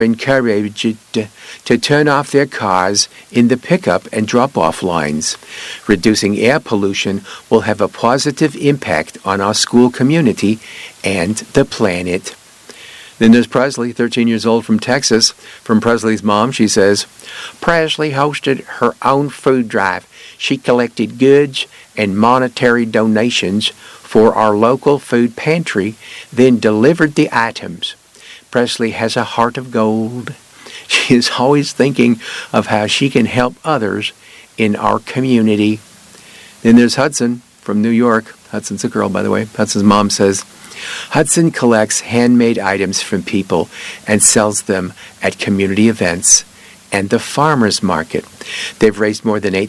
encouraged to turn off their cars in the pickup and drop-off lines. Reducing air pollution will have a positive impact on our school community and the planet. Then there's Presley, 13 years old from Texas. From Presley's mom, she says, Presley hosted her own food drive. She collected goods and monetary donations for our local food pantry, then delivered the items. Presley has a heart of gold. She is always thinking of how she can help others in our community. Then there's Hudson from New York. Hudson's a girl, by the way. Hudson's mom says, Hudson collects handmade items from people and sells them at community events and the farmers market. They've raised more than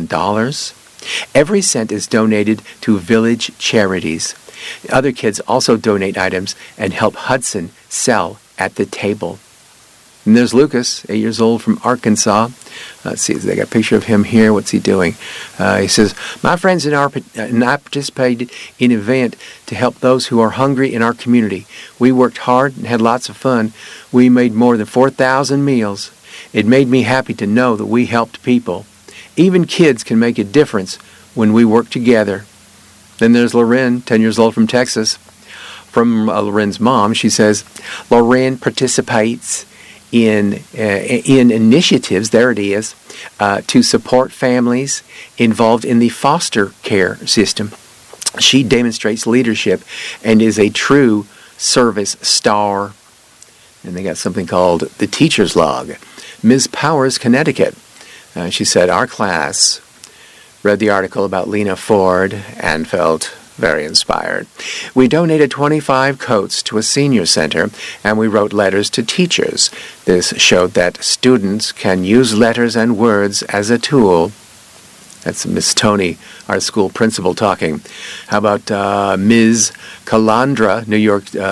$8,000. Every cent is donated to village charities. Other kids also donate items and help Hudson sell at the table. And there's Lucas, 8 years old from Arkansas. Let's see, they got a picture of him here. What's he doing? He says, my friends and I participated in an event to help those who are hungry in our community. We worked hard and had lots of fun. We made more than 4,000 meals. It made me happy to know that we helped people. Even kids can make a difference when we work together. Then there's Loren, 10 years old from Texas. From Loren's mom, she says, Loren participates in initiatives, there it is, to support families involved in the foster care system. She demonstrates leadership and is a true service star. And they got something called the Teacher's Log. Ms. Powers, Connecticut. She said, our class read the article about Lena Ford and felt very inspired. We donated 25 coats to a senior center, and we wrote letters to teachers. This showed that students can use letters and words as a tool. That's Miss Tony, our school principal, talking. How about Ms. Calandra, New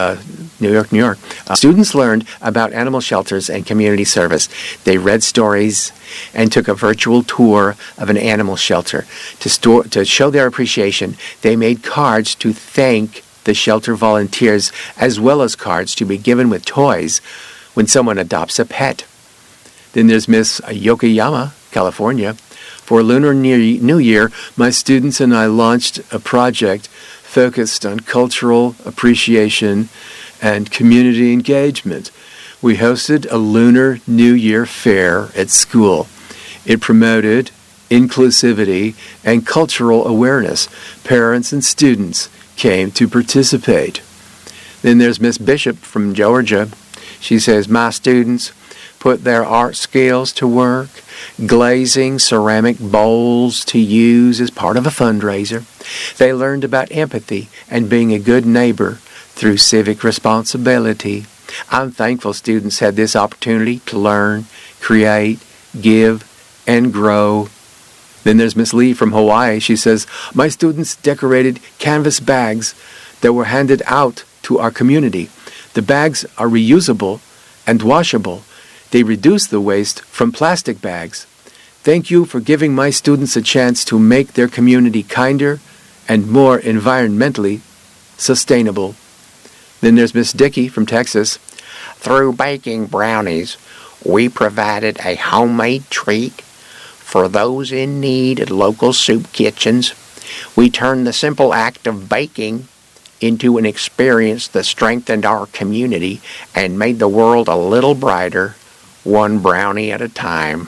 York. Students learned about animal shelters and community service. They read stories and took a virtual tour of an animal shelter. To show their appreciation, they made cards to thank the shelter volunteers, as well as cards to be given with toys when someone adopts a pet. Then there's Miss Yokoyama, California. For Lunar New Year, my students and I launched a project focused on cultural appreciation and community engagement. We hosted a Lunar New Year fair at school. It promoted inclusivity and cultural awareness. Parents and students came to participate. Then there's Miss Bishop from Georgia. She says, my students put their art skills to work, glazing ceramic bowls to use as part of a fundraiser. They learned about empathy and being a good neighbor through civic responsibility. I'm thankful students had this opportunity to learn, create, give, and grow. Then there's Miss Lee from Hawaii. She says, my students decorated canvas bags that were handed out to our community. The bags are reusable and washable. They reduce the waste from plastic bags. Thank you for giving my students a chance to make their community kinder and more environmentally sustainable. Then there's Miss Dickey from Texas. Through baking brownies, we provided a homemade treat for those in need at local soup kitchens. We turned the simple act of baking into an experience that strengthened our community and made the world a little brighter, one brownie at a time.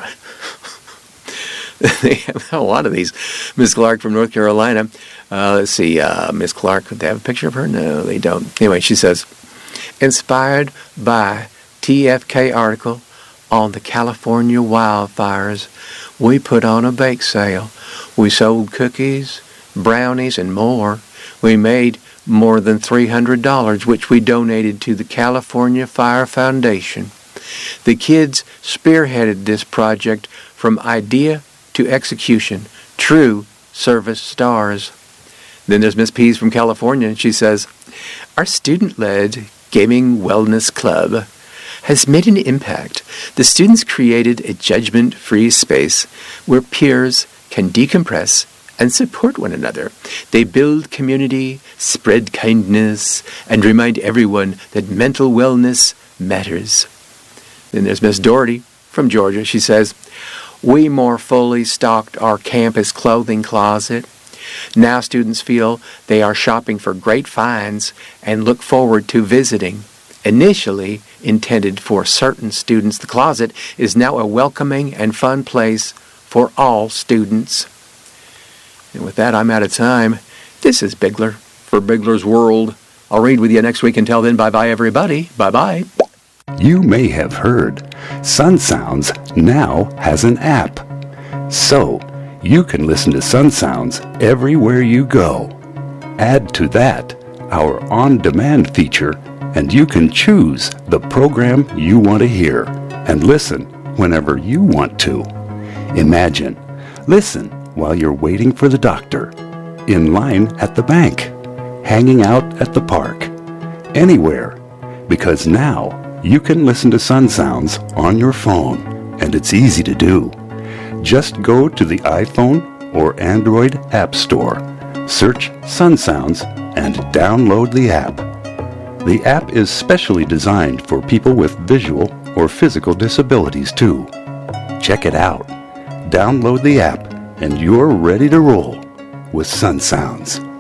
They have a lot of these. Miss Clark from North Carolina. Let's see, Miss Clark, do they have a picture of her? No, they don't. Anyway, she says, inspired by TFK article on the California wildfires, we put on a bake sale. We sold cookies, brownies, and more. We made more than $300, which we donated to the California Fire Foundation. The kids spearheaded this project from idea to execution. True service stars. Then there's Miss Pease from California, and she says, our student-led gaming wellness club has made an impact. The students created a judgment-free space where peers can decompress and support one another. They build community, spread kindness, and remind everyone that mental wellness matters. Then there's Miss Doherty from Georgia. She says, we more fully stocked our campus clothing closet. Now students feel they are shopping for great finds and look forward to visiting. Initially intended for certain students, the closet is now a welcoming and fun place for all students. And with that, I'm out of time. This is Bigler for Bigler's World. I'll read with you next week. Until then, bye-bye, everybody. Bye-bye. You may have heard Sun Sounds now has an app. So, you can listen to Sun Sounds everywhere you go. Add to that our on-demand feature, and you can choose the program you want to hear and listen whenever you want to. Imagine, listen while you're waiting for the doctor, in line at the bank, hanging out at the park, anywhere, because now you can listen to Sun Sounds on your phone, and it's easy to do. Just go to the iPhone or Android App Store, search Sun Sounds, and download the app. The app is specially designed for people with visual or physical disabilities too. Check it out. Download the app and you're ready to roll with Sun Sounds.